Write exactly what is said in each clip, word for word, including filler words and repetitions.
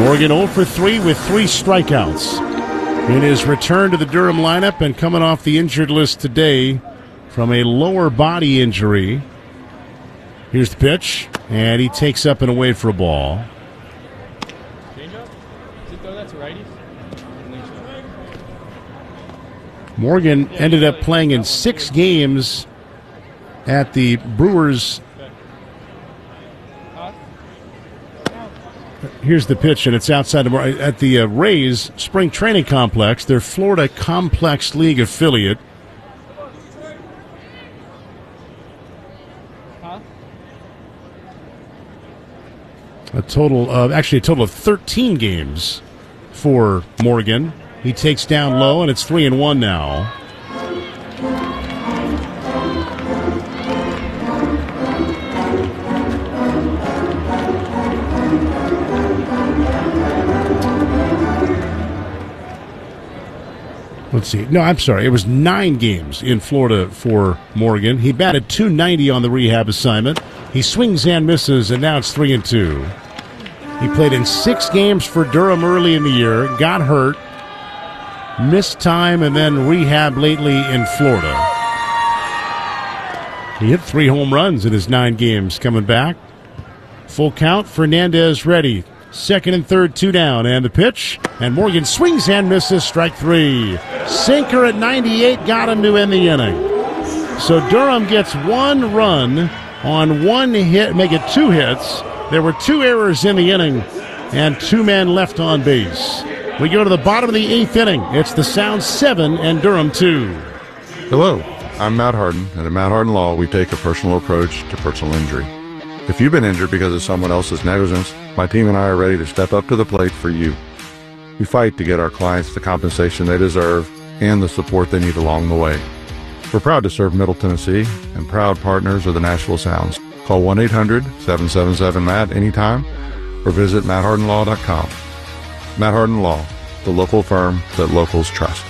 Morgan zero for three with three strikeouts in his return to the Durham lineup, and coming off the injured list today from a lower body injury. Here's the pitch, and he takes up and away for a ball. Morgan ended up playing in six games at the Brewers. Here's the pitch, and it's outside of, at the uh, Rays Spring Training Complex, their Florida Complex League affiliate. A total of, actually a total of thirteen games for Morgan. He takes down low, and it's three and one now. Let's see. No, I'm sorry. It was nine games in Florida for Morgan. He batted two ninety on the rehab assignment. He swings and misses, and now it's three and two. He played in six games for Durham early in the year, got hurt, missed time, and then rehab lately in Florida. He hit three home runs in his nine games coming back. Full count, Fernandez ready. Second and third, two down, and the pitch. And Morgan swings and misses, strike three. Sinker at ninety-eight, got him to end the inning. So Durham gets one run on one hit, make it two hits. There were two errors in the inning, and two men left on base. We go to the bottom of the eighth inning. It's the Sounds seven and Durham two. Hello, I'm Matt Harden, and at Matt Harden Law, we take a personal approach to personal injury. If you've been injured because of someone else's negligence, my team and I are ready to step up to the plate for you. We fight to get our clients the compensation they deserve and the support they need along the way. We're proud to serve Middle Tennessee and proud partners of the Nashville Sounds. Call one eight hundred, seven seven seven, M A T anytime or visit matt harden law dot com. Matt Harden Law, the local firm that locals trust.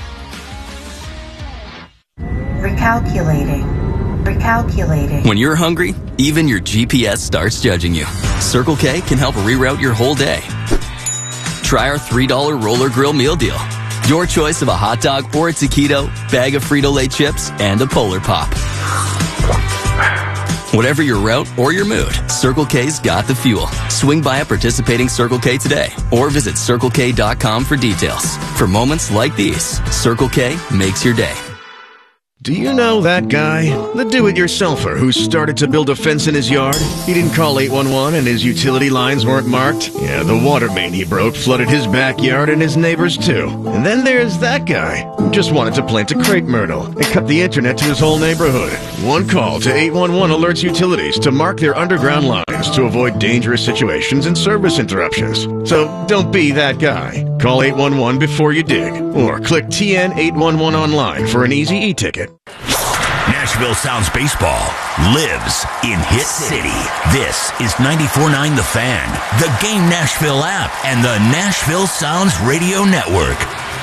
Recalculating. Recalculating. When you're hungry, even your G P S starts judging you. Circle K can help reroute your whole day. Try our three dollar Roller Grill meal deal. Your choice of a hot dog or a taquito, bag of Frito-Lay chips, and a Polar Pop. Whatever your route or your mood, Circle K's got the fuel. Swing by a participating Circle K today or visit circle k dot com for details. For moments like these, Circle K makes your day. Do you know that guy? The do-it-yourselfer who started to build a fence in his yard? He didn't call eight one one and his utility lines weren't marked? Yeah, the water main he broke flooded his backyard and his neighbors too. And then there's that guy who just wanted to plant a crepe myrtle and cut the internet to his whole neighborhood. One call to eight one one alerts utilities to mark their underground lines to avoid dangerous situations and service interruptions. So don't be that guy. Call eight one one before you dig, or click T N eight one one online for an easy e-ticket. Nashville Sounds baseball lives in Hit City. This is ninety-four point nine The Fan, the Game Nashville app, and the Nashville Sounds Radio Network.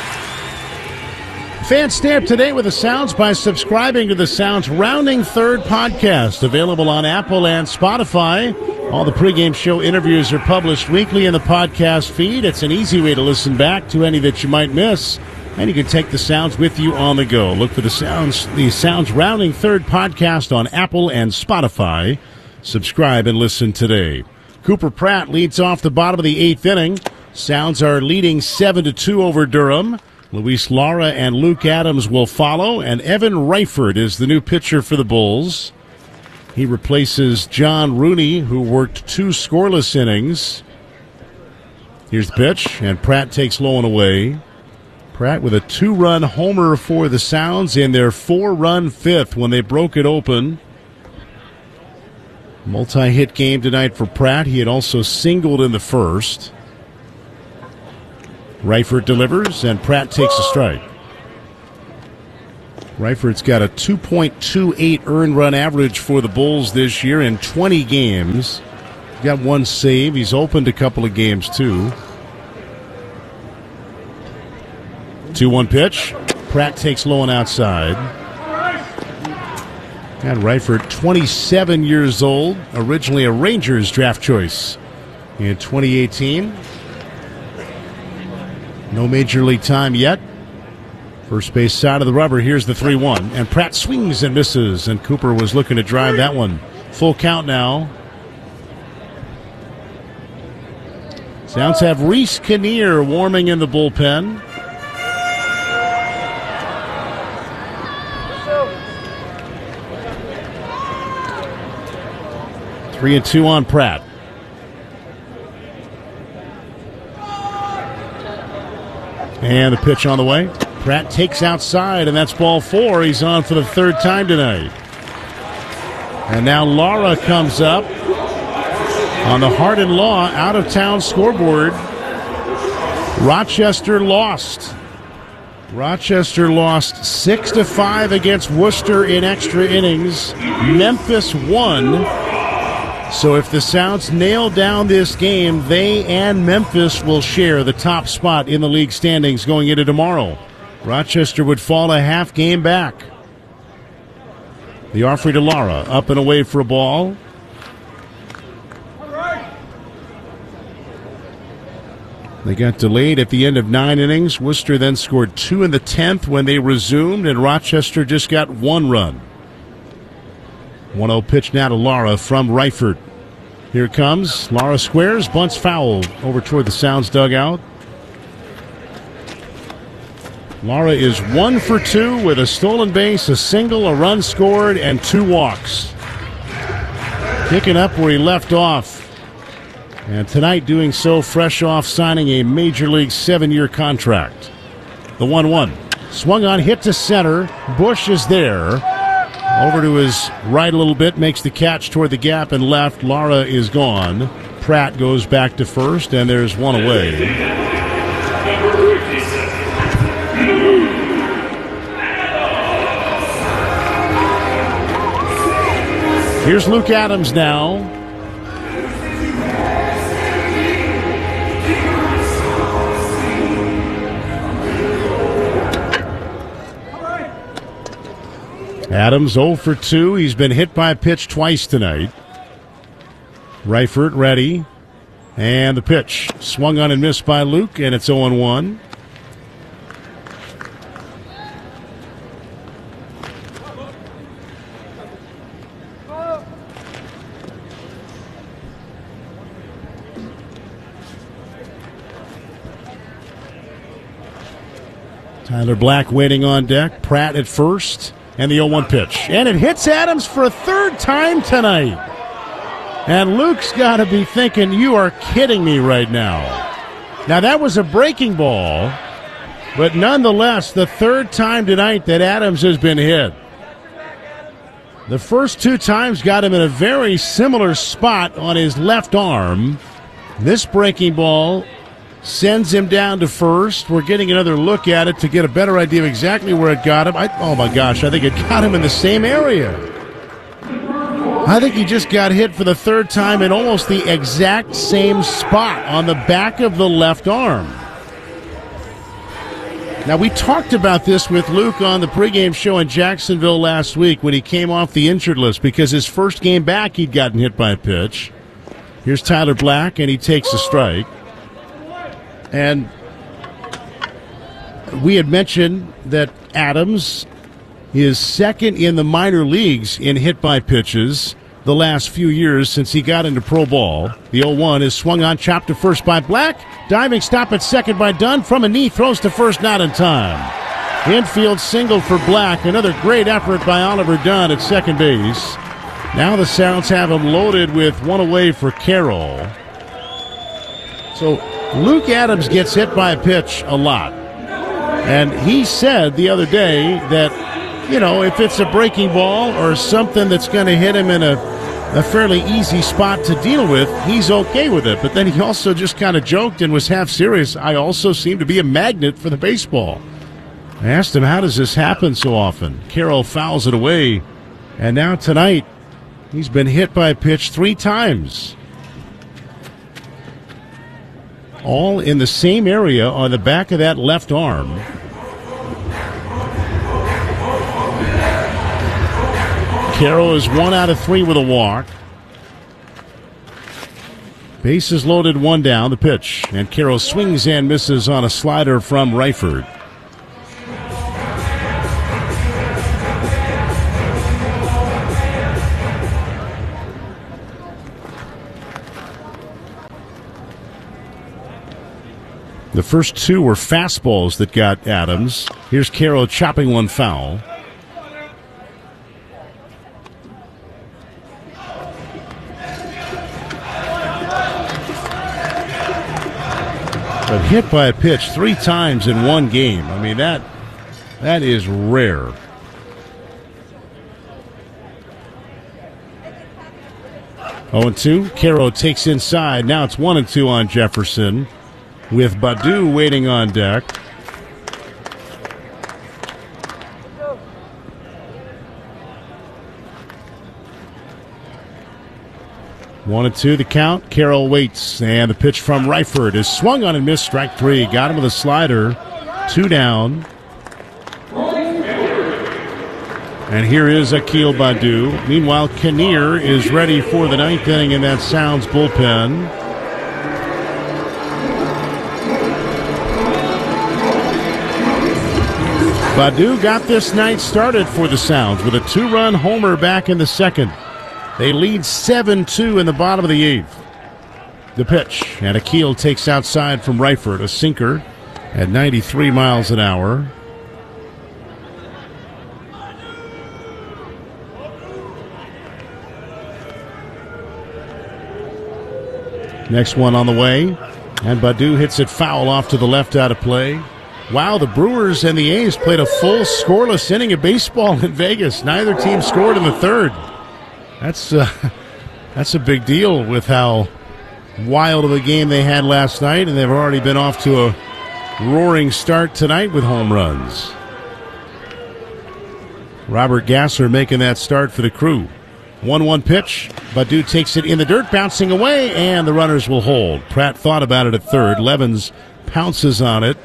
Fans, stay up to date with the Sounds by subscribing to the Sounds Rounding Third podcast, available on Apple and Spotify. All the pregame show interviews are published weekly in the podcast feed. It's an easy way to listen back to any that you might miss, and you can take the Sounds with you on the go. Look for the Sounds, the Sounds Rounding Third podcast on Apple and Spotify. Subscribe and listen today. Cooper Pratt leads off the bottom of the eighth inning. Sounds are leading seven to two over Durham. Luis Lara and Luke Adams will follow, and Evan Reifert is the new pitcher for the Bulls. He replaces John Rooney, who worked two scoreless innings. Here's the pitch, and Pratt takes low and away. Pratt with a two-run homer for the Sounds in their four-run fifth when they broke it open. Multi-hit game tonight for Pratt. He had also singled in the first. Reifert delivers, and Pratt takes a strike. Reifert's got a two point two eight earned run average for the Bulls this year in twenty games. He's got one save. He's opened a couple of games, too. two one pitch. Pratt takes low and outside. And Reifert, twenty-seven years old, originally a Rangers draft choice in twenty eighteen. No major league time yet. First base side of the rubber. Here's the three one. And Pratt swings and misses. And Cooper was looking to drive that one. Full count now. Sounds have Reese Kinnear warming in the bullpen. Three and two on Pratt. And the pitch on the way. Pratt takes outside, and that's ball four. He's on for the third time tonight. And now Lara comes up on the Hardin Law out-of-town scoreboard. Rochester lost. Rochester lost six to five against Worcester in extra innings. Memphis won. So if the Sounds nail down this game, they and Memphis will share the top spot in the league standings going into tomorrow. Rochester would fall a half game back. The offer to Lara, up and away for a ball. They got delayed at the end of nine innings. Worcester then scored two in the tenth when they resumed, and Rochester just got one run. one oh pitch now to Lara from Reifert. Here it comes. Lara squares, bunts foul over toward the Sounds dugout. Lara is one for two with a stolen base, a single, a run scored, and two walks. Picking up where he left off. And tonight doing so fresh off signing a Major League seven-year contract. The one one. Swung on, hit to center. Bush is there. Over to his right a little bit, makes the catch toward the gap and left. Lara is gone. Pratt goes back to first, and there's one away. Here's Luke Adams now. Adams oh for two. He's been hit by a pitch twice tonight. Reifert ready. And the pitch. Swung on and missed by Luke, and it's oh and one. Tyler Black waiting on deck. Pratt at first. And the oh one pitch. And it hits Adams for a third time tonight. And Luke's got to be thinking, you are kidding me right now. Now, that was a breaking ball, but nonetheless, the third time tonight that Adams has been hit. The first two times got him in a very similar spot on his left arm. This breaking ball sends him down to first. We're getting another look at it to get a better idea of exactly where it got him. I, oh, my gosh, I think it got him in the same area. I think he just got hit for the third time in almost the exact same spot on the back of the left arm. Now, we talked about this with Luke on the pregame show in Jacksonville last week when he came off the injured list because his first game back he'd gotten hit by a pitch. Here's Tyler Black, and he takes a strike. And we had mentioned that Adams is second in the minor leagues in hit by pitches the last few years since he got into pro ball. The oh one is swung on, chopped to first by Black. Diving stop at second by Dunn. From a knee, throws to first, not in time. Infield single for Black. Another great effort by Oliver Dunn at second base. Now the Sounds have him loaded with one away for Carroll. So Luke Adams gets hit by a pitch a lot. And he said the other day that, you know, if it's a breaking ball or something that's going to hit him in a, a fairly easy spot to deal with, he's okay with it. But then he also just kind of joked and was half serious. I also seem to be a magnet for the baseball. I asked him, how does this happen so often? Carroll fouls it away. And now tonight, he's been hit by a pitch three times. All in the same area on the back of that left arm. Carroll is one out of three with a walk. Bases loaded, one down, the pitch. And Carroll swings and misses on a slider from Ryford. The first two were fastballs that got Adams. Here's Carroll chopping one foul. But hit by a pitch three times in one game. I mean, that that is rare. oh and two. Carroll takes inside. Now it's one and two on Jefferson, with Baddoo waiting on deck. One and two, the count. Carroll waits, and the pitch from Ryford is swung on and missed. Strike three. Got him with a slider. Two down. And here is Akil Baddoo. Meanwhile, Kinnear is ready for the ninth inning in that Sounds bullpen. Baddoo got this night started for the Sounds with a two-run homer back in the second. They lead seven two in the bottom of the eighth. The pitch, and Akil takes outside from Ryford, a sinker at ninety-three miles an hour. Next one on the way, and Baddoo hits it foul off to the left out of play. Wow, the Brewers and the A's played a full scoreless inning of baseball in Vegas. Neither team scored in the third. That's uh, that's a big deal with how wild of a game they had last night, and they've already been off to a roaring start tonight with home runs. Robert Gasser making that start for the Crew. one one pitch. Baddoo takes it in the dirt, bouncing away, and the runners will hold. Pratt thought about it at third. Levens pounces on it.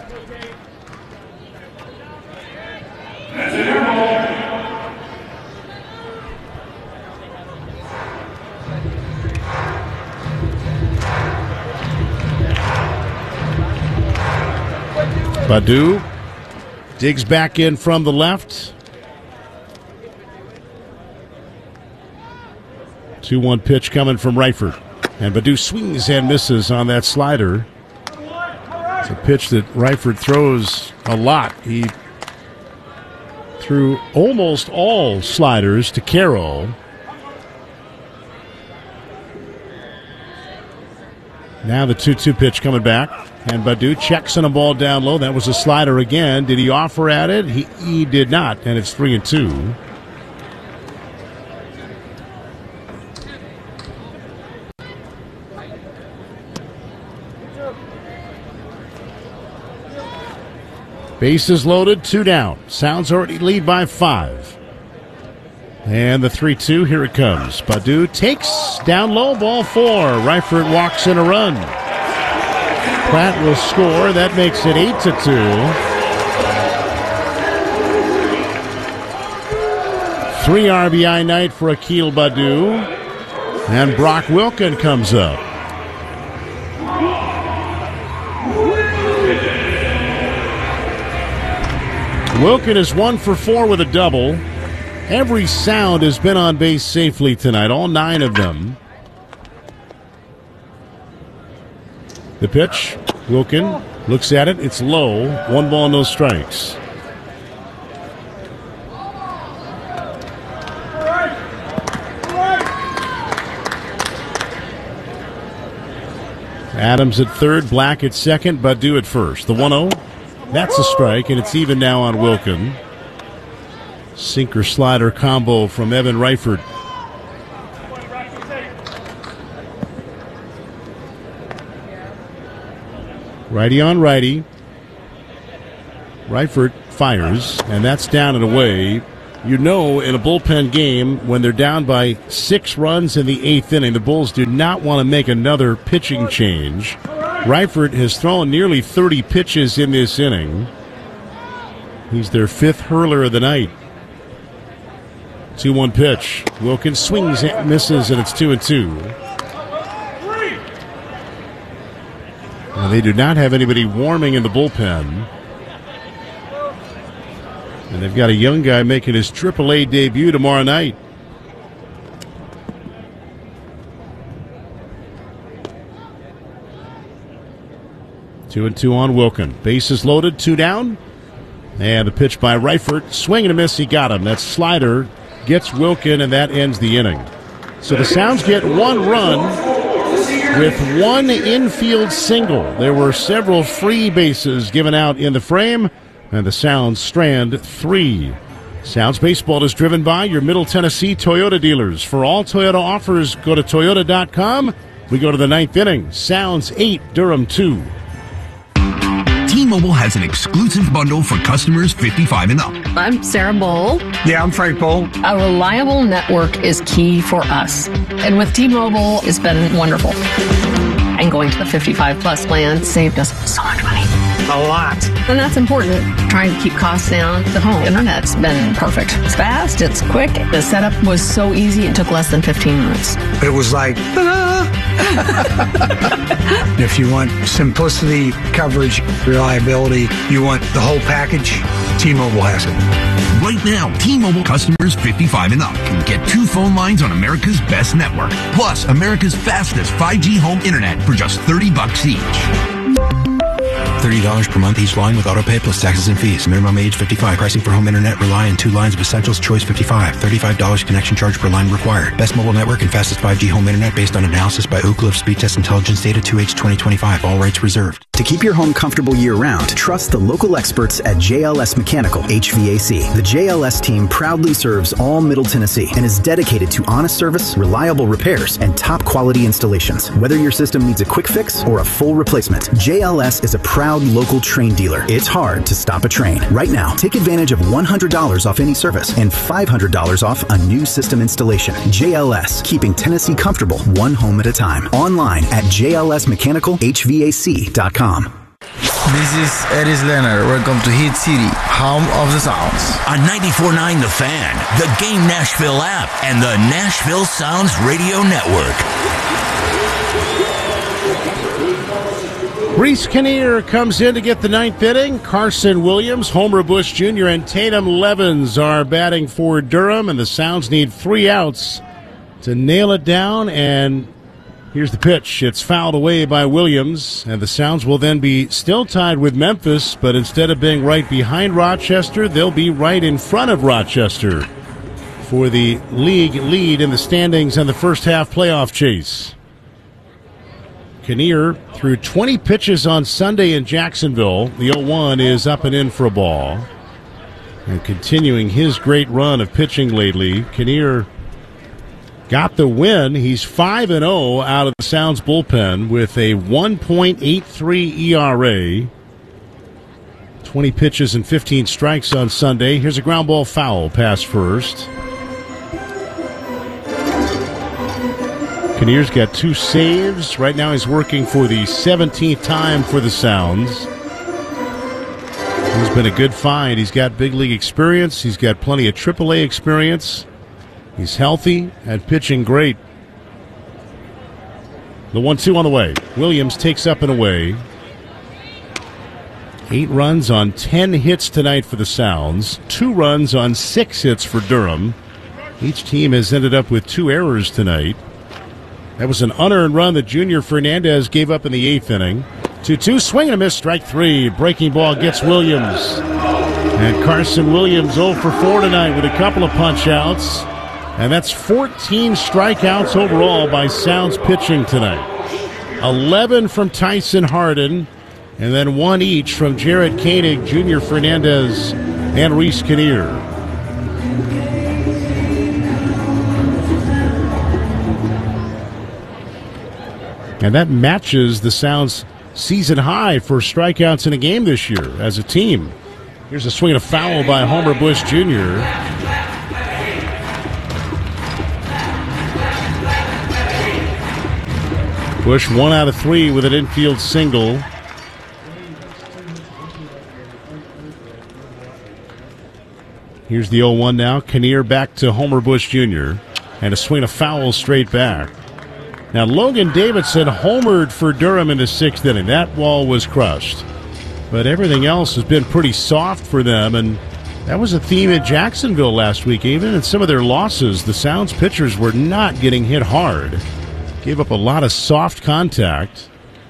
Baddoo digs back in from the left. two one pitch coming from Ryford. And Baddoo swings and misses on that slider. It's a pitch that Ryford throws a lot. He threw almost all sliders to Carroll. Now the two two pitch coming back. And Baddoo checks on a ball down low. That was a slider again. Did he offer at it? He, he did not, and it's three and two. Bases loaded, two down. Sounds already lead by five. And the three two, here it comes. Baddoo takes down low, ball four. Ryford walks in a run. Pratt will score. That makes it eight to two. Three R B I night for Akil Baddoo. And Brock Wilken comes up. Wilken is one for four with a double. Every Sound has been on base safely tonight, all nine of them. The pitch, Wilken looks at it, it's low, one ball, no strikes. Adams at third, Black at second, Baddoo at first. The one oh, that's a strike, and it's even now on Wilken. Sinker slider combo from Evan Ryford. Righty on righty. Ryford fires, and that's down and away. You know, in a bullpen game, when they're down by six runs in the eighth inning, the Bulls do not want to make another pitching change. Ryford has thrown nearly thirty pitches in this inning. He's their fifth hurler of the night. two one pitch. Wilkins swings and misses, and it's two and two. Now, they do not have anybody warming in the bullpen. And they've got a young guy making his triple A debut tomorrow night. Two and two on Wilkin. Bases loaded, two down. And the pitch by Reifert. Swing and a miss, he got him. That slider gets Wilkin, and that ends the inning. So the Sounds get one run with one infield single. There were several free bases given out in the frame, and the Sounds strand three. Sounds Baseball is driven by your Middle Tennessee Toyota dealers. For all Toyota offers, go to toyota dot com. We go to the ninth inning. Sounds eight, Durham two. T-Mobile has an exclusive bundle for customers fifty-five and up. I'm Sarah Bowl. Yeah, I'm Frank Bowl. A reliable network is key for us. And with T-Mobile, it's been wonderful. And going to the fifty-five plus plan saved us so much money. A lot. And that's important. Trying to keep costs down. The home internet's been perfect. It's fast, it's quick. The setup was so easy, it took less than fifteen minutes. It was like, ah. If you want simplicity, coverage, reliability, you want the whole package, T-Mobile has it. Right now, T-Mobile customers fifty-five and up can get two phone lines on America's best network, plus America's fastest five G home internet for just thirty bucks each. thirty dollars per month each line with autopay plus taxes and fees. Minimum age fifty-five. Pricing for home internet rely on two lines of Essentials Choice fifty-five. thirty-five dollars connection charge per line required. Best mobile network and fastest five G home internet based on analysis by Oak Cliff Speed Test Intelligence Data two H twenty twenty-five. All rights reserved. To keep your home comfortable year-round, trust the local experts at J L S Mechanical, H V A C. The J L S team proudly serves all Middle Tennessee and is dedicated to honest service, reliable repairs, and top-quality installations. Whether your system needs a quick fix or a full replacement, J L S is a proud local train dealer. It's hard to stop a train. Right now, take advantage of one hundred dollars off any service and five hundred dollars off a new system installation. J L S, keeping Tennessee comfortable one home at a time. Online at J L S mechanical H V A C dot com. This is Eris Leonard. Welcome to Hit City, home of the Sounds. On ninety-four point nine The Fan, the Game Nashville app, and the Nashville Sounds Radio Network. Reese Kinnear comes in to get the ninth inning. Carson Williams, Homer Bush Junior, and Tatum Levens are batting for Durham, and the Sounds need three outs to nail it down. And here's the pitch. It's fouled away by Williams, and the Sounds will then be still tied with Memphis, but instead of being right behind Rochester, they'll be right in front of Rochester for the league lead in the standings and the first half playoff chase. Kinnear threw twenty pitches on Sunday in Jacksonville. The oh one is up and in for a ball. And continuing his great run of pitching lately, Kinnear got the win. He's five and oh out of the Sounds bullpen with a one point eight three E R A. twenty pitches and fifteen strikes on Sunday. Here's a ground ball foul pass first. Kinnear's got two saves. Right now he's working for the seventeenth time for the Sounds. He's been a good find. He's got big league experience. He's got plenty of triple A experience. He's healthy and pitching great. The one two on the way. Williams takes up and away. Eight runs on ten hits tonight for the Sounds. Two runs on six hits for Durham. Each team has ended up with two errors tonight. That was an unearned run that Junior Fernandez gave up in the eighth inning. two two, swing and a miss, strike three. Breaking ball gets Williams. And Carson Williams oh for four tonight with a couple of punch-outs. And that's fourteen strikeouts overall by Sounds pitching tonight. eleven from Tyson Hardin, and then one each from Jarrett Koenig, Junior Fernandez, and Reese Kinnear. And that matches the Sounds' season high for strikeouts in a game this year as a team. Here's a swing and a foul by Homer Bush Junior Bush one out of three with an infield single. Here's the oh one now. Kinnear back to Homer Bush Junior And a swing and a foul straight back. Now, Logan Davidson homered for Durham in the sixth inning. That ball was crushed. But everything else has been pretty soft for them, and that was a theme in Jacksonville last week. Even in some of their losses, the Sounds pitchers were not getting hit hard. Gave up a lot of soft contact.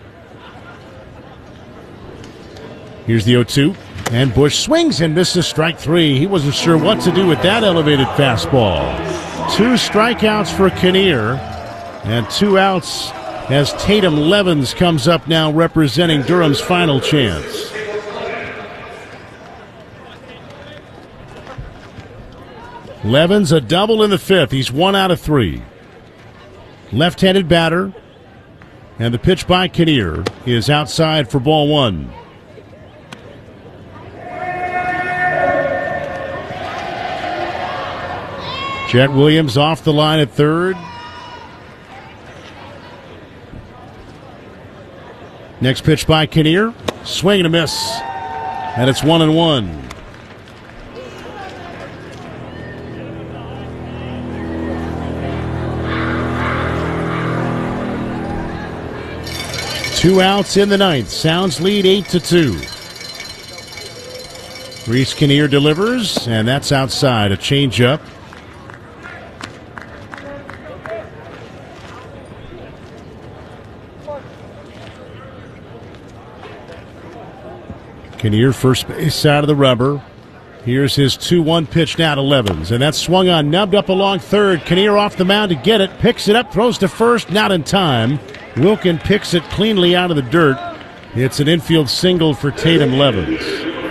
Here's the oh two, and Bush swings and misses strike three. He wasn't sure what to do with that elevated fastball. Two strikeouts for Kinnear, and two outs as Tatum Levens comes up now representing Durham's final chance. Levens a double in the fifth. He's one out of three. Left-handed batter, and the pitch by Kinnear is outside for ball one. Jet Williams off the line at third. Next pitch by Kinnear. Swing and a miss. And it's one and one. Two outs in the ninth. Sounds lead eight to two. Reese Kinnear delivers, and that's outside. A changeup. Kinnear first base side of the rubber. Here's his two one pitch now to Levens, and that's swung on, nubbed up along third. Kinnear off the mound to get it, picks it up, throws to first, not in time. Wilkin picks it cleanly out of the dirt. It's an infield single for Tatum Levens.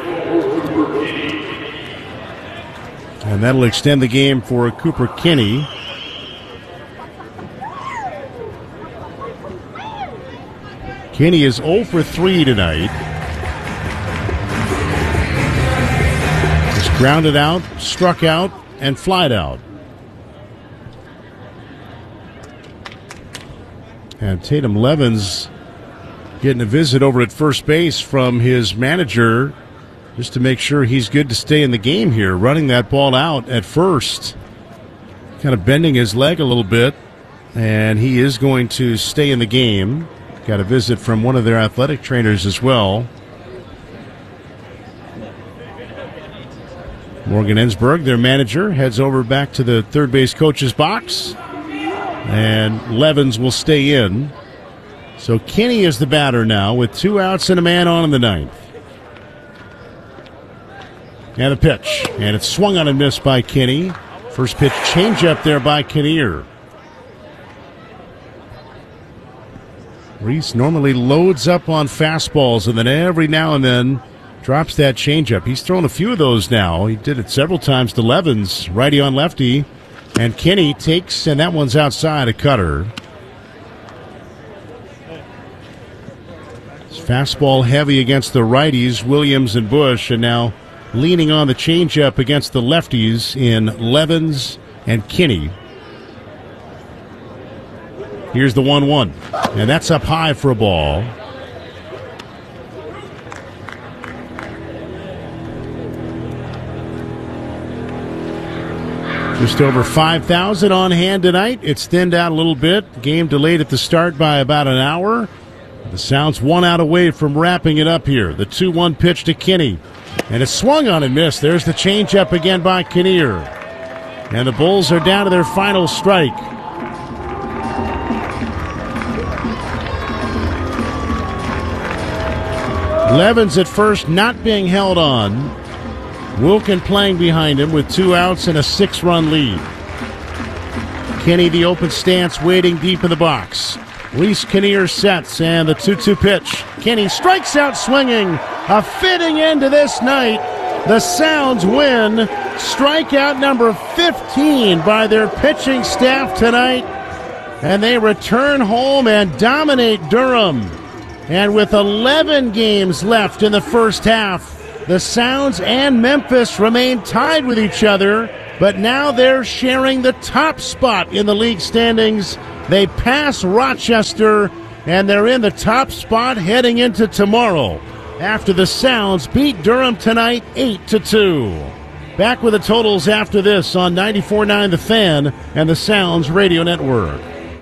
And that'll extend the game for Cooper Kinney. Kinney is oh for three tonight. Grounded out, struck out, and flied out. And Tatum Levens getting a visit over at first base from his manager just to make sure he's good to stay in the game here, running that ball out at first. Kind of bending his leg a little bit, and he is going to stay in the game. Got a visit from one of their athletic trainers as well. Morgan Ensberg, their manager, heads over back to the third base coach's box. And Levens will stay in. So Kinney is the batter now with two outs and a man on in the ninth. And a pitch. And it's swung on and missed by Kinney. First pitch changeup there by Kinnear. Reese normally loads up on fastballs, and then every now and then drops that changeup. He's thrown a few of those now. He did it several times to Levens, righty on lefty. And Kinney takes, and that one's outside, a cutter. It's fastball heavy against the righties, Williams and Bush, and now leaning on the changeup against the lefties in Levens and Kinney. Here's the one one, and that's up high for a ball. Just over five thousand on hand tonight. It's thinned out a little bit. Game delayed at the start by about an hour. The Sounds one out away from wrapping it up here. The two one pitch to Kinney. And it's swung on and missed. There's the changeup again by Kinnear. And the Bulls are down to their final strike. Levens at first not being held on. Wilkin playing behind him with two outs and a six-run lead. Kinney the open stance, waiting deep in the box. Reese Kinnear sets, and the two two pitch. Kinney strikes out swinging. A fitting end to this night. The Sounds win. Strikeout number fifteen by their pitching staff tonight. And they return home and dominate Durham. And with eleven games left in the first half, the Sounds and Memphis remain tied with each other, but now they're sharing the top spot in the league standings. They pass Rochester, and they're in the top spot heading into tomorrow after the Sounds beat Durham tonight eight to two. Back with the totals after this on ninety-four point nine The Fan and the Sounds Radio Network.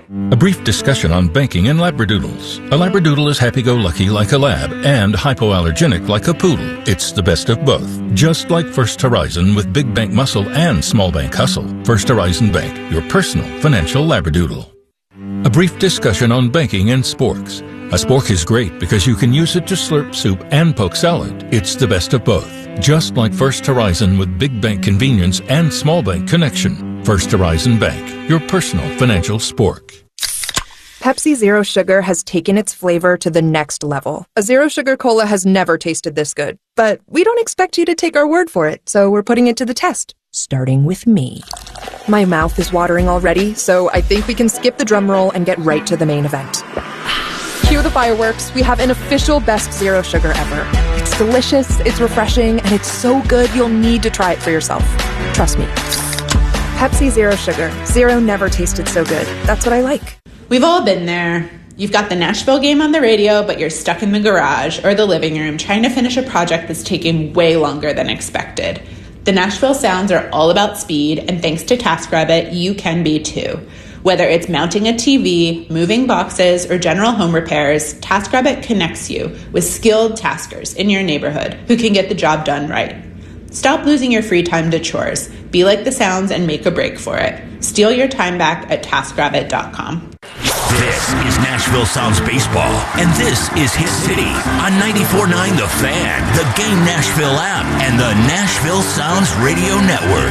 A brief discussion on banking and labradoodles. A labradoodle is happy-go-lucky like a lab and hypoallergenic like a poodle. It's the best of both. Just like First Horizon with big bank muscle and small bank hustle. First Horizon Bank, your personal financial labradoodle. A brief discussion on banking and sporks. A spork is great because you can use it to slurp soup and poke salad. It's the best of both. Just like First Horizon with big bank convenience and small bank connection. First Horizon Bank, your personal financial spork. Pepsi Zero Sugar has taken its flavor to the next level. A Zero Sugar Cola has never tasted this good. But we don't expect you to take our word for it, so we're putting it to the test. Starting with me. My mouth is watering already, so I think we can skip the drum roll and get right to the main event. Cue the fireworks. We have an official best Zero Sugar ever. It's delicious, it's refreshing, and it's so good you'll need to try it for yourself. Trust me. Pepsi Zero Sugar. Zero never tasted so good. That's what I like. We've all been there. You've got the Nashville game on the radio, but you're stuck in the garage or the living room trying to finish a project that's taking way longer than expected. The Nashville Sounds are all about speed, and thanks to TaskRabbit, you can be too. Whether it's mounting a T V, moving boxes, or general home repairs, TaskRabbit connects you with skilled taskers in your neighborhood who can get the job done right. Stop losing your free time to chores. Be like the Sounds and make a break for it. Steal your time back at task rabbit dot com. This is Nashville Sounds Baseball, and this is Hit City on ninety-four point nine The Fan, the Game Nashville app, and the Nashville Sounds Radio Network.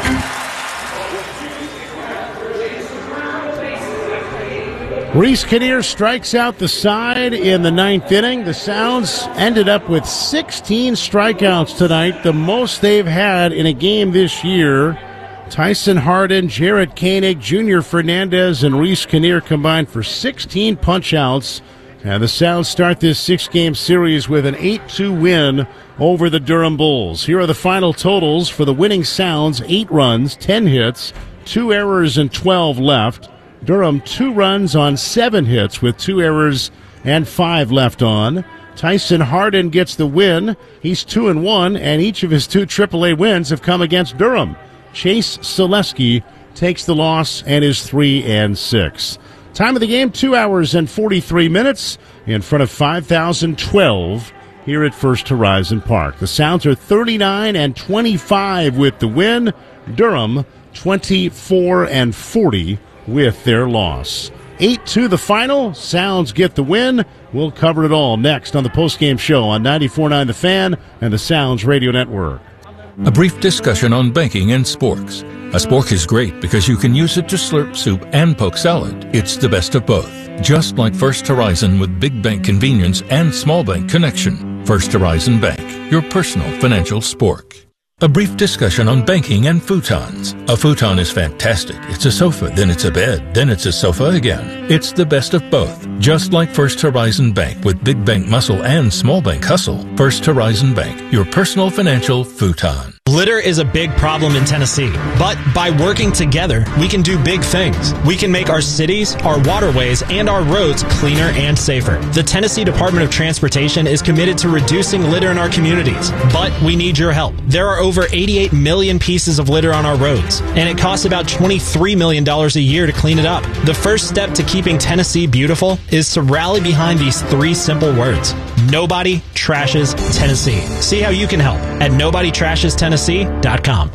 Reese Kinnear strikes out the side in the ninth inning. The Sounds ended up with sixteen strikeouts tonight, the most they've had in a game this year. Tyson Hardin, Jarrett Koenig, Junior Fernandez, and Reese Kinnear combined for sixteen punch-outs. And the Sounds start this six-game series with an eight two win over the Durham Bulls. Here are the final totals for the winning Sounds: eight runs, ten hits, two errors, and twelve left. Durham, two runs on seven hits with two errors and five left on. Tyson Hardin gets the win. He's two and one, and each of his two triple A wins have come against Durham. Chase Selesky takes the loss and is three and six. Time of the game, two hours and forty-three minutes in front of five thousand twelve here at First Horizon Park. The Sounds are thirty-nine and twenty-five with the win. Durham twenty-four and forty with their loss. eight two the final. Sounds get the win. We'll cover it all next on the postgame show on ninety-four point nine The Fan and the Sounds Radio Network. A brief discussion on banking and sporks. A spork is great because you can use it to slurp soup and poke salad. It's the best of both. Just like First Horizon with big bank convenience and small bank connection. First Horizon Bank, your personal financial spork. A brief discussion on banking and futons. A futon is fantastic. It's a sofa, then it's a bed, then it's a sofa again. It's the best of both. Just like First Horizon Bank with big bank muscle and small bank hustle. First Horizon Bank, your personal financial futon. Litter is a big problem in Tennessee, but by working together, we can do big things. We can make our cities, our waterways, and our roads cleaner and safer. The Tennessee Department of Transportation is committed to reducing litter in our communities, but we need your help. There are over eighty-eight million pieces of litter on our roads, and it costs about twenty-three million dollars a year to clean it up. The first step to keeping Tennessee beautiful is to rally behind these three simple words. Nobody trashes Tennessee. See how you can help at nobody trashes tennessee dot com.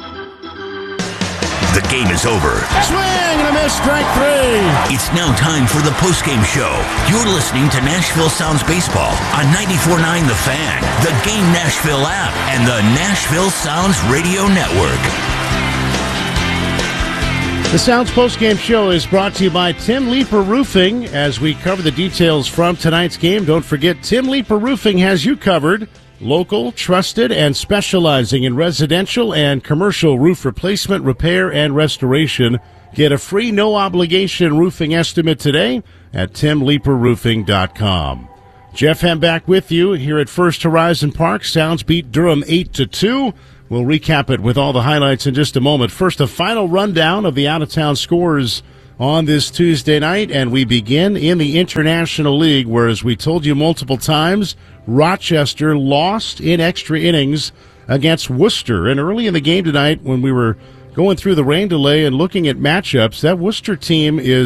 The game is over. Swing and a miss, strike three. It's now time for the postgame show. You're listening to Nashville Sounds Baseball on ninety-four point nine The Fan, the Game Nashville app, and the Nashville Sounds Radio Network. The Sounds postgame show is brought to you by Tim Leeper Roofing. As we cover the details from tonight's game, don't forget Tim Leeper Roofing has you covered. Local, trusted, and specializing in residential and commercial roof replacement, repair, and restoration. Get a free no-obligation roofing estimate today at tim leeper roofing dot com. Jeff Hem back with you here at First Horizon Park. Sounds beat Durham eight to two. We'll recap it with all the highlights in just a moment. First, a final rundown of the out-of-town scores on this Tuesday night, and we begin in the International League, where, as we told you multiple times, Rochester lost in extra innings against Worcester. And early in the game tonight, when we were going through the rain delay and looking at matchups, that Worcester team is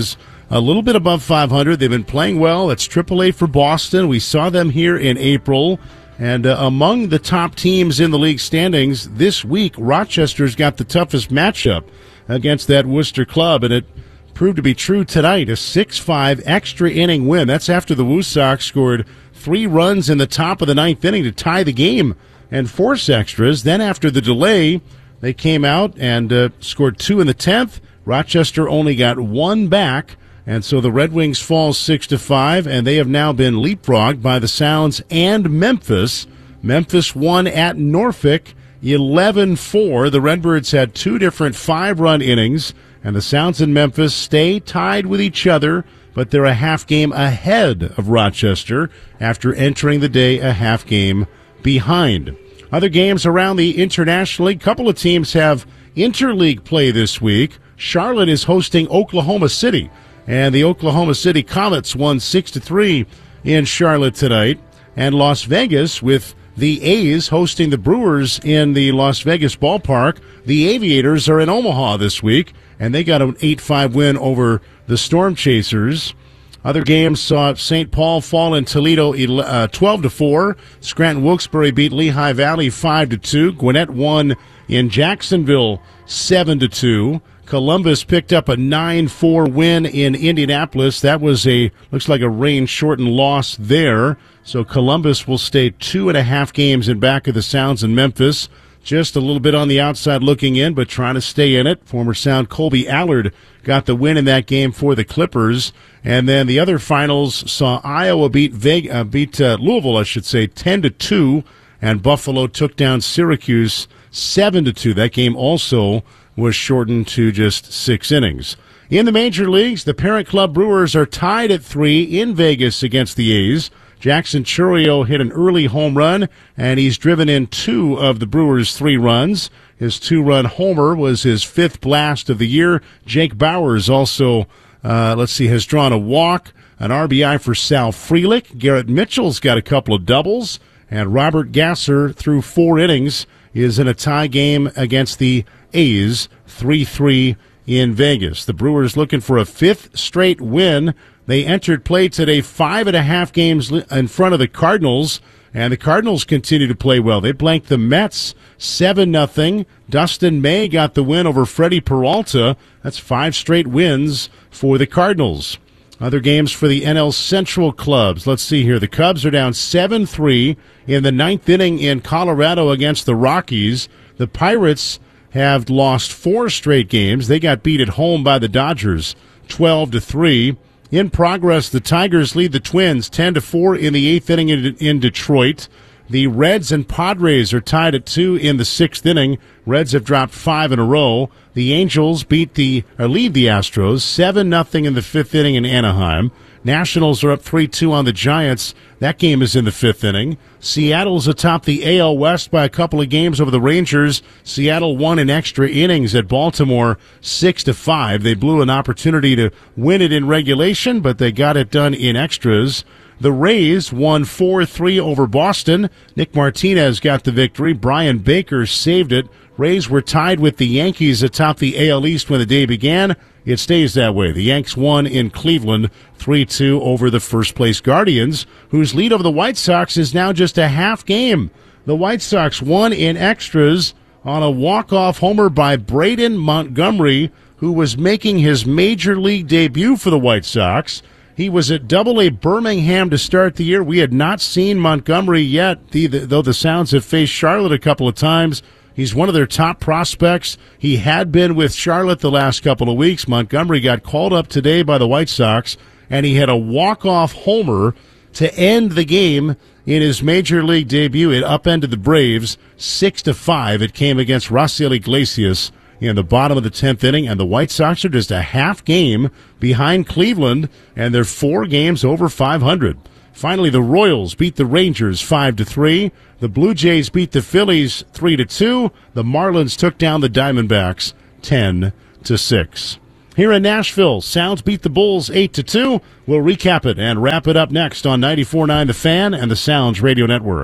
a little bit above five hundred. They've been playing well. It's triple A for Boston. We saw them here in April. And uh, among the top teams in the league standings this week, Rochester's got the toughest matchup against that Worcester club, and it proved to be true tonight. A six five extra inning win. That's after the Woo Sox scored three runs in the top of the ninth inning to tie the game and force extras. Then after the delay, they came out and uh, scored two in the tenth. Rochester only got one back. And so the Red Wings fall six to five, and they have now been leapfrogged by the Sounds and Memphis. Memphis won at Norfolk eleven four. The Redbirds had two different five-run innings, and the Sounds and Memphis stay tied with each other, but they're a half game ahead of Rochester after entering the day a half game behind. Other games around the International League, a couple of teams have interleague play this week. Charlotte is hosting Oklahoma City. And the Oklahoma City Comets won six to three in Charlotte tonight. And Las Vegas, with the A's hosting the Brewers in the Las Vegas ballpark. The Aviators are in Omaha this week, and they got an eight five win over the Storm Chasers. Other games saw Saint Paul fall in Toledo uh, twelve to four. Scranton Wilkes-Barre beat Lehigh Valley five to two. Gwinnett won in Jacksonville seven to two. Columbus picked up a nine four win in Indianapolis. That was a, looks like a rain-shortened loss there. So Columbus will stay two and a half games in back of the Sounds in Memphis. Just a little bit on the outside looking in, but trying to stay in it. Former Sound Colby Allard got the win in that game for the Clippers. And then the other finals saw Iowa beat Vegas, uh, beat uh, Louisville, I should say, ten to two. And Buffalo took down Syracuse seven to two. That game also was shortened to just six innings. In the major leagues, the parent club Brewers are tied at three in Vegas against the A's. Jackson Chourio hit an early home run, and he's driven in two of the Brewers' three runs. His two-run homer was his fifth blast of the year. Jake Bowers also, uh, let's see, has drawn a walk, an R B I for Sal Frelick. Garrett Mitchell's got a couple of doubles, and Robert Gasser, through four innings, is in a tie game against the A's, three three in Vegas. The Brewers looking for a fifth straight win. They entered play today five and a half games in front of the Cardinals, and the Cardinals continue to play well. They blanked the Mets seven nothing. Dustin May got the win over Freddie Peralta. That's five straight wins for the Cardinals. Other games for the N L Central clubs. Let's see here. The Cubs are down seven three in the ninth inning in Colorado against the Rockies. The Pirates have lost four straight games. They got beat at home by the Dodgers twelve to three. In progress, the Tigers lead the Twins ten to four in the eighth inning in, in Detroit. The Reds and Padres are tied at two in the sixth inning. Reds have dropped five in a row. The Angels beat the or lead the Astros seven nothing in the fifth inning in Anaheim. Nationals are up three two on the Giants. That game is in the fifth inning. Seattle's atop the A L West by a couple of games over the Rangers. Seattle won in extra innings at Baltimore six to five. They blew an opportunity to win it in regulation, but they got it done in extras. The Rays won four three over Boston. Nick Martinez got the victory. Brian Baker saved it. Rays were tied with the Yankees atop the A L East when the day began. It stays that way. The Yanks won in Cleveland three two over the first-place Guardians, whose lead over the White Sox is now just a half game. The White Sox won in extras on a walk-off homer by Braden Montgomery, who was making his major league debut for the White Sox. He was at Double A Birmingham to start the year. We had not seen Montgomery yet, though the Sounds have faced Charlotte a couple of times. He's one of their top prospects. He had been with Charlotte the last couple of weeks. Montgomery got called up today by the White Sox, and he had a walk-off homer to end the game in his major league debut. It upended the Braves six to five. It came against Raisel Iglesias in the bottom of the tenth inning, and the White Sox are just a half game behind Cleveland, and they're four games over five hundred. Finally, the Royals beat the Rangers five to three. The Blue Jays beat the Phillies three to two. The Marlins took down the Diamondbacks ten to six. Here in Nashville, Sounds beat the Bulls eight to two. We'll recap it and wrap it up next on ninety-four point nine The Fan and the Sounds Radio Network.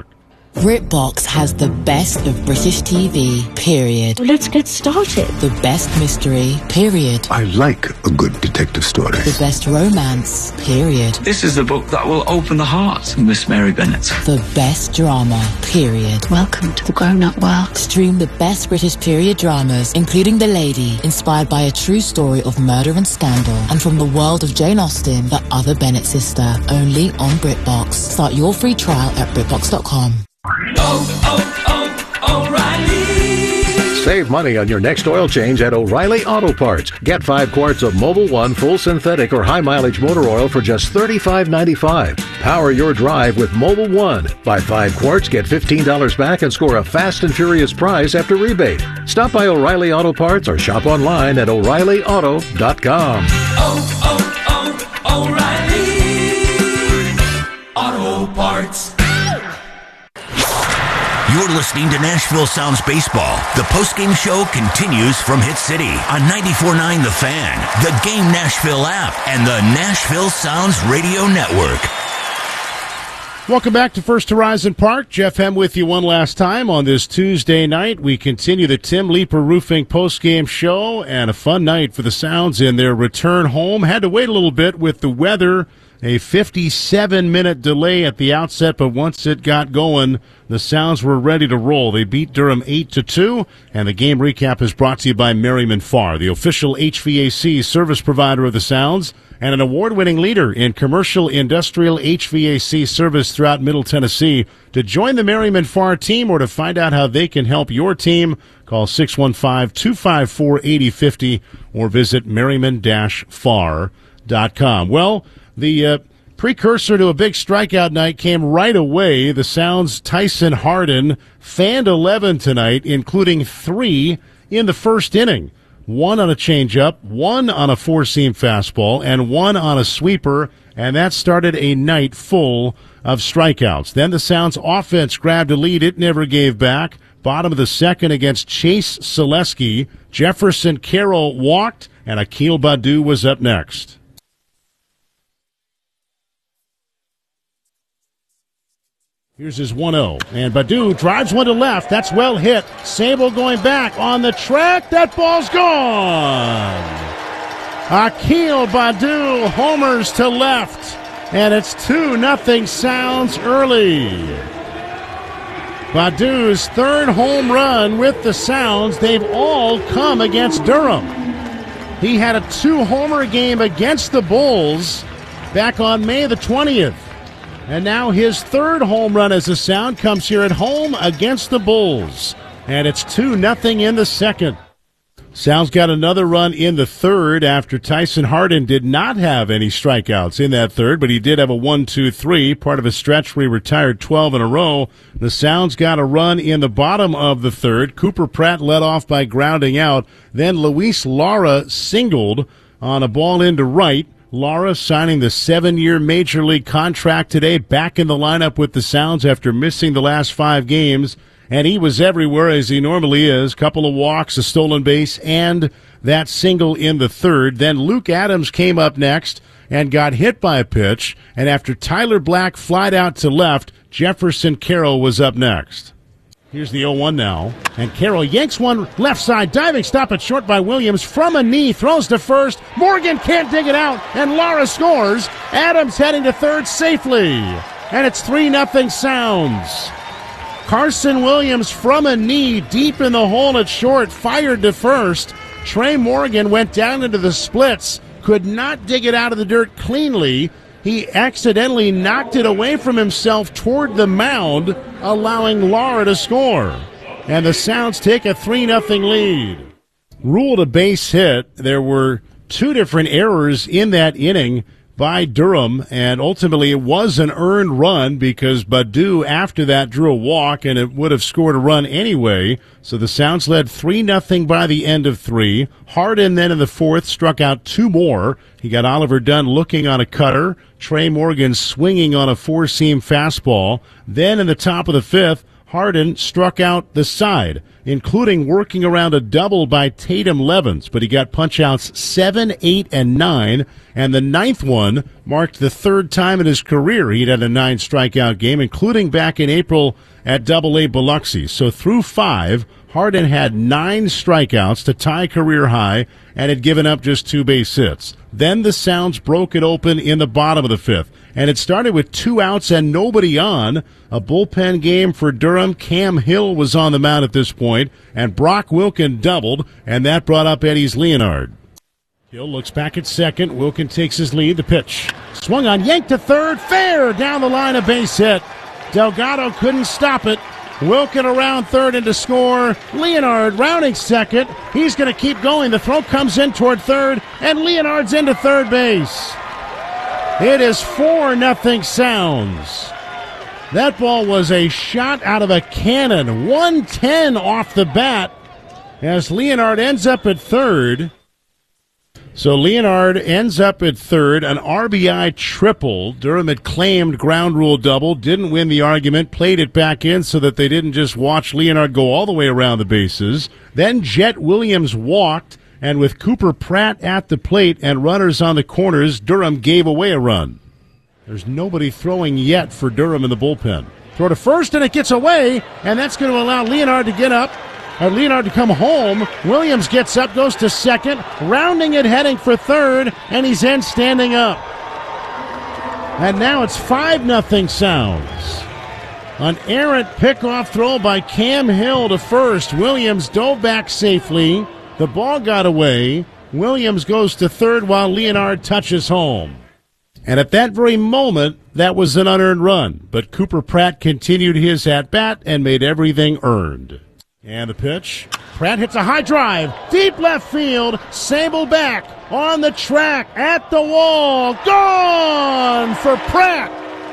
BritBox has the best of British T V, period. Let's get started. The best mystery, period. I like a good detective story. The best romance, period. This is the book that will open the heart of Miss Mary Bennet. The best drama, period. Welcome to the grown-up world. Stream the best British period dramas, including The Lady, inspired by a true story of murder and scandal, and from the world of Jane Austen, the other Bennet sister, only on BritBox. Start your free trial at BritBox dot com. Oh, oh, oh, O'Reilly! Save money on your next oil change at O'Reilly Auto Parts. Get five quarts of Mobil one full synthetic or high mileage motor oil for just thirty-five ninety-five. Power your drive with Mobil one. Buy five quarts, get fifteen dollars back, and score a fast and furious prize after rebate. Stop by O'Reilly Auto Parts or shop online at O'Reilly Auto dot com. Oh, oh, oh, O'Reilly Auto Parts. You're listening to Nashville Sounds Baseball. The postgame show continues from Hit City on ninety-four point nine The Fan, the Game Nashville app, and the Nashville Sounds Radio Network. Welcome back to First Horizon Park. Jeff Hem with you one last time on this Tuesday night. We continue the Tim Leeper Roofing postgame show, and a fun night for the Sounds in their return home. Had to wait a little bit with the weather. A fifty-seven minute delay at the outset, but once it got going, the Sounds were ready to roll. They beat Durham eight to two, and the game recap is brought to you by Merriman Farr, the official H V A C service provider of the Sounds, and an award-winning leader in commercial industrial H V A C service throughout Middle Tennessee. To join the Merriman Farr team or to find out how they can help your team, call six one five, two five four, eight zero five zero or visit merriman dash farr dot com. Well, the uh, precursor to a big strikeout night came right away. The Sounds' Tyson Hardin fanned eleven tonight, including three in the first inning. One on a changeup, one on a four-seam fastball, and one on a sweeper, and that started a night full of strikeouts. Then the Sounds' offense grabbed a lead. It never gave back. Bottom of the second against Chase Selesky. Jefferson Carroll walked, and Akil Baddoo was up next. Here's his one oh, and Baddoo drives one to left. That's well hit. Sable going back on the track. That ball's gone. Akil Baddoo homers to left, and it's two nothing Sounds early. Baddoo's third home run with the Sounds. They've all come against Durham. He had a two-homer game against the Bulls back on May the twentieth. And now his third home run as a Sound comes here at home against the Bulls. And it's two nothing in the second. Sounds got another run in the third after Tyson Hardin did not have any strikeouts in that third, but he did have a one two three, part of a stretch where he retired twelve in a row. The Sounds got a run in the bottom of the third. Cooper Pratt led off by grounding out. Then Luis Lara singled on a ball into right. Lara signing the seven-year Major League contract today, back in the lineup with the Sounds after missing the last five games, and he was everywhere as he normally is. Couple of walks, a stolen base, and that single in the third. Then Luke Adams came up next and got hit by a pitch, and after Tyler Black flied out to left, Jefferson Carroll was up next. Here's the oh one now, and Carroll yanks one left side, diving stop at short by Williams from a knee, throws to first. Morgan can't dig it out, and Lara scores. Adams heading to third safely, and it's three nothing Sounds. Carson Williams from a knee deep in the hole at short, fired to first. Trey Morgan went down into the splits, could not dig it out of the dirt cleanly. He accidentally knocked it away from himself toward the mound, allowing Lara to score. And the Sounds take a three nothing lead. Ruled a base hit. There were two different errors in that inning by Durham, and ultimately it was an earned run because Baddoo after that drew a walk, and it would have scored a run anyway. So the Sounds led three nothing by the end of three. Hardin then in the fourth struck out two more. He got Oliver Dunn looking on a cutter, Trey Morgan swinging on a four-seam fastball. Then in the top of the fifth, Hardin struck out the side. including working around a double by Tatum Levens, but he got punch-outs seven, eight, and nine, and the ninth one marked the third time in his career he'd had a nine-strikeout game, including back in April at Double A Biloxi. So through five, Harden had nine strikeouts to tie career high and had given up just two base hits. Then the Sounds broke it open in the bottom of the fifth, and it started with two outs and nobody on. A bullpen game for Durham. Cam Hill was on the mound at this point, and Brock Wilken doubled, and that brought up Eddie's Leonard. Hill looks back at second. Wilken takes his lead. The pitch swung on, yanked to third, fair down the line, a base hit. Delgado couldn't stop it. Wilken around third and to score. Leonard rounding second. He's going to keep going. The throw comes in toward third, and Leonard's into third base. It is four nothing Sounds. That ball was a shot out of a cannon. one ten off the bat as Leonard ends up at third. So Leonard ends up at third, an R B I triple. Durham had claimed ground rule double, didn't win the argument, played it back in so that they didn't just watch Leonard go all the way around the bases. Then Jet Williams walked, and with Cooper Pratt at the plate and runners on the corners, Durham gave away a run. There's nobody throwing yet for Durham in the bullpen. Throw to first, and it gets away, and that's going to allow Leonard to get up. Or Leonard to come home. Williams gets up, goes to second, rounding it, heading for third, and he's in standing up. And now it's five nothing Sounds. An errant pickoff throw by Cam Hill to first. Williams dove back safely. The ball got away. Williams goes to third while Leonard touches home. And at that very moment, that was an unearned run. But Cooper Pratt continued his at-bat and made everything earned. And the pitch. Pratt hits a high drive. Deep left field. Sable back on the track at the wall. Gone for Pratt.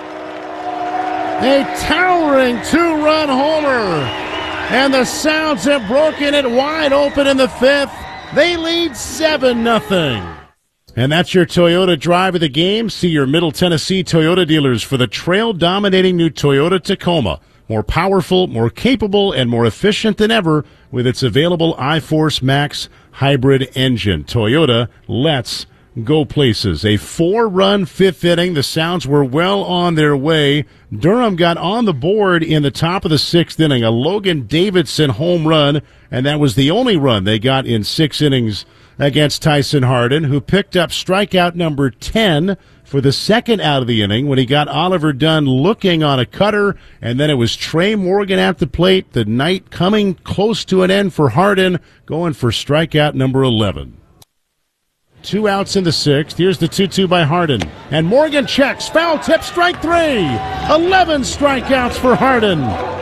A towering two-run homer. And the Sounds have broken it wide open in the fifth. They lead seven nothing. And that's your Toyota drive of the game. See your Middle Tennessee Toyota dealers for the trail-dominating new Toyota Tacoma. More powerful, more capable, and more efficient than ever with its available iForce Max hybrid engine. Toyota, let's go places. A four-run fifth inning. The Sounds were well on their way. Durham got on the board in the top of the sixth inning. A Logan Davidson home run, and that was the only run they got in six innings against Tyson Harden, who picked up strikeout number ten for the second out of the inning when he got Oliver Dunn looking on a cutter, and then it was Trey Morgan at the plate. The night coming close to an end for Harden, going for strikeout number eleven. Two outs in the sixth. Here's the two two by Harden. And Morgan checks. Foul tip, strike three. eleven strikeouts for Harden.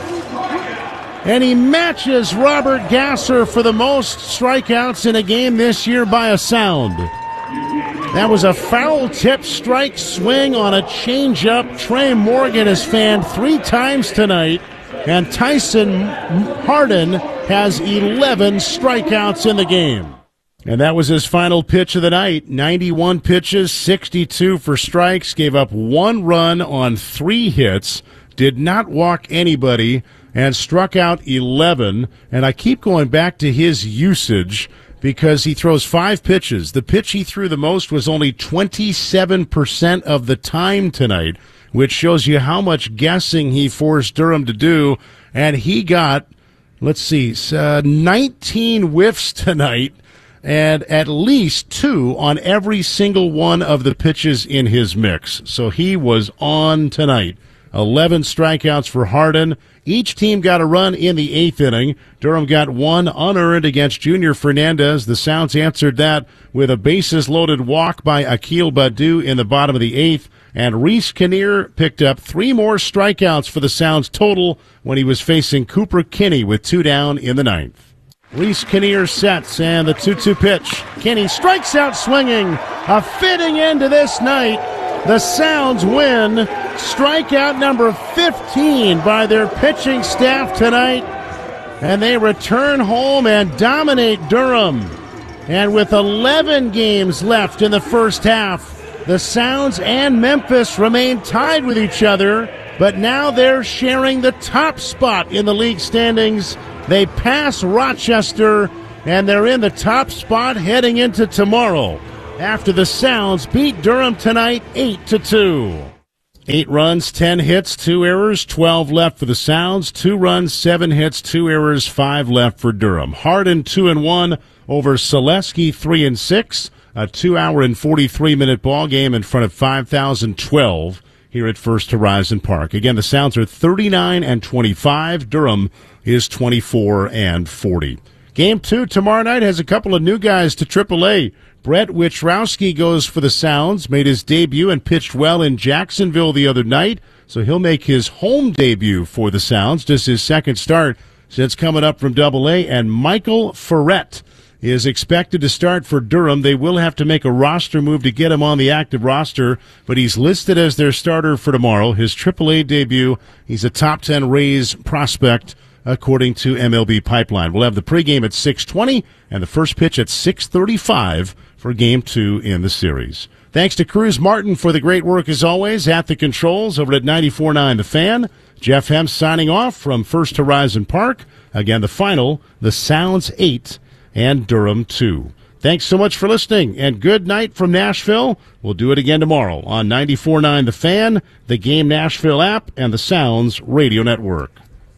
And he matches Robert Gasser for the most strikeouts in a game this year by a Sound. That was a foul tip strike swing on a changeup. Trey Morgan has fanned three times tonight. And Tyson Harden has eleven strikeouts in the game. And that was his final pitch of the night. ninety-one pitches, sixty-two for strikes, gave up one run on three hits, did not walk anybody, and struck out eleven. And I keep going back to his usage because he throws five pitches. The pitch he threw the most was only twenty-seven percent of the time tonight, which shows you how much guessing he forced Durham to do. And he got, let's see, uh, nineteen whiffs tonight, and at least two on every single one of the pitches in his mix. So he was on tonight. eleven strikeouts for Harden. Each team got a run in the eighth inning. Durham got one unearned against Junior Fernandez. The Sounds answered that with a bases-loaded walk by Akil Baddoo in the bottom of the eighth. And Reese Kinnear picked up three more strikeouts for the Sounds total when he was facing Cooper Kinney with two down in the ninth. Reese Kinnear sets, and the two two pitch. Kinney strikes out swinging. A fitting end to this night. The Sounds win. Strikeout number fifteen by their pitching staff tonight. And they return home and dominate Durham. And with eleven games left in the first half, the Sounds and Memphis remain tied with each other, but now they're sharing the top spot in the league standings They pass Rochester, and they're in the top spot heading into tomorrow after the Sounds beat Durham tonight eight to two. Eight runs, ten hits, two errors, twelve left for the Sounds. Two runs, seven hits, two errors, five left for Durham. Hardin two and one over Selesky three and six. A two-hour and forty-three minute ball game in front of five thousand twelve here at First Horizon Park. Again, the Sounds are thirty-nine and twenty-five. Durham is twenty-four and forty. Game two tomorrow night has a couple of new guys to triple A. Brett Wichrowski goes for the Sounds, made his debut and pitched well in Jacksonville the other night, so he'll make his home debut for the Sounds, just his second start since coming up from double A. And Michael Ferret is expected to start for Durham. They will have to make a roster move to get him on the active roster, but he's listed as their starter for tomorrow. His triple A debut, he's a top ten Rays prospect, according to M L B Pipeline. We'll have the pregame at six twenty and the first pitch at six thirty-five for Game two in the series. Thanks to Cruz Martin for the great work as always at the controls over at ninety-four point nine The Fan. Jeff Hemp signing off from First Horizon Park. Again, the final, the Sounds eight and Durham two. Thanks so much for listening, and good night from Nashville. We'll do it again tomorrow on ninety-four point nine The Fan, the Game Nashville app, and the Sounds Radio Network.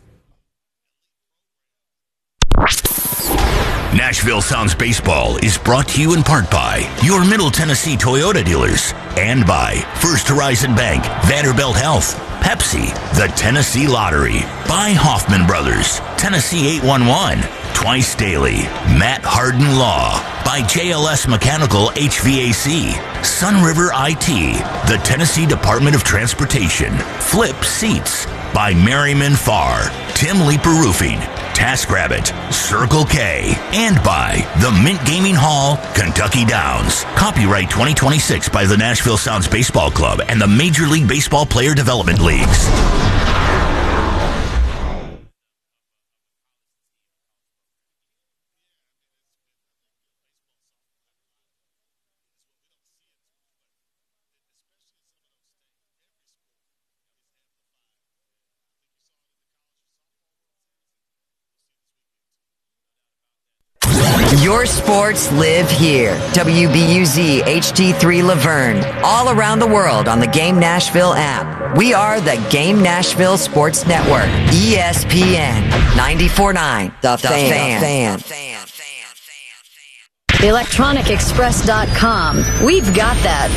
Nashville Sounds Baseball is brought to you in part by your Middle Tennessee Toyota dealers and by First Horizon Bank, Vanderbilt Health, Pepsi, the Tennessee Lottery, by Hoffman Brothers, Tennessee eight one one, Twice Daily, Matt Hardin Law, by J L S Mechanical H V A C, Sun River I T, the Tennessee Department of Transportation, Flip Seats, by Merriman Farr, Tim Leeper Roofing, TaskRabbit, Circle K, and by the Mint Gaming Hall, Kentucky Downs. Copyright twenty twenty-six by the Nashville Sounds Baseball Club and the Major League Baseball Player Development Leagues. Your sports live here. W B U Z H D three Laverne. All around the world on the Game Nashville app. We are the Game Nashville Sports Network. E S P N ninety-four point nine The, the Fan. fan. The electronic express dot com. We've got that.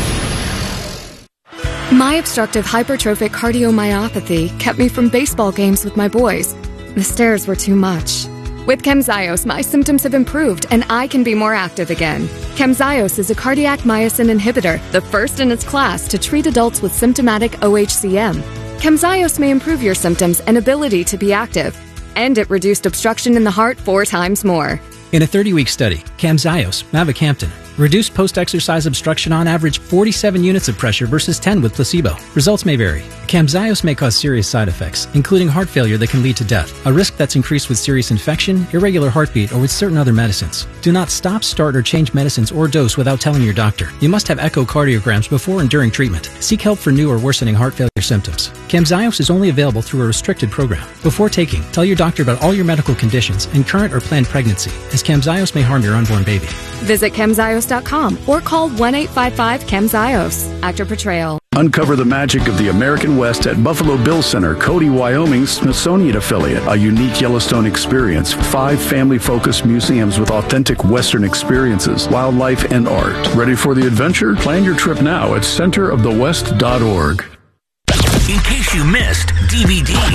My obstructive hypertrophic cardiomyopathy kept me from baseball games with my boys. The stairs were too much. With Camzyos, my symptoms have improved and I can be more active again. Camzyos is a cardiac myosin inhibitor, the first in its class to treat adults with symptomatic O H C M. Camzyos may improve your symptoms and ability to be active. And it reduced obstruction in the heart four times more. In a thirty-week study, Camzyos, mavacamten, reduced post-exercise obstruction on average forty-seven units of pressure versus ten with placebo. Results may vary. Camzyos may cause serious side effects, including heart failure that can lead to death, a risk that's increased with serious infection, irregular heartbeat, or with certain other medicines. Do not stop, start, or change medicines or dose without telling your doctor. You must have echocardiograms before and during treatment. Seek help for new or worsening heart failure symptoms. Camzyos is only available through a restricted program. Before taking, tell your doctor about all your medical conditions and current or planned pregnancy, as Camzyos may harm your unborn baby. Visit Camzyos dot com or call one eight five five Camzyos. Actor portrayal. Uncover the magic of the American West at Buffalo Bill Center, Cody, Wyoming's Smithsonian affiliate. A unique Yellowstone experience. Five family-focused museums with authentic Western experiences, wildlife, and art. Ready for the adventure? Plan your trip now at center of the west dot org. In case you missed D V D.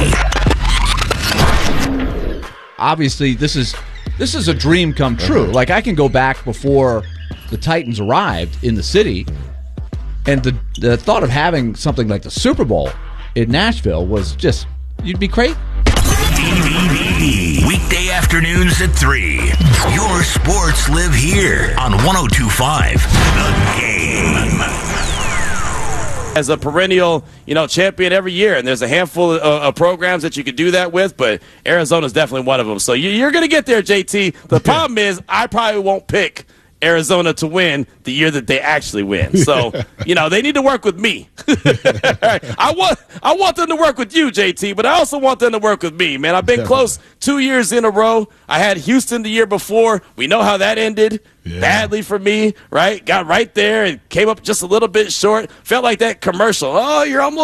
Obviously, this is this is a dream come true. Uh-huh. Like, I can go back before the Titans arrived in the city, and the, the thought of having something like the Super Bowl in Nashville was just, you'd be great. D V D. Weekday afternoons at three. Your sports live here on one oh two point five The Game. As a perennial, you know, champion every year, and there's a handful of, uh, of programs that you could do that with, but Arizona's definitely one of them. So you, you're going to get there, J T. The problem is I probably won't pick Arizona to win the year that they actually win. So, you know, they need to work with me. I want I want them to work with you, J T, but I also want them to work with me, man. I've been close two years in a row. I had Houston the year before. We know how that ended. Yeah. Badly for me, right? Got right there and came up just a little bit short. Felt like that commercial. Oh, you're almost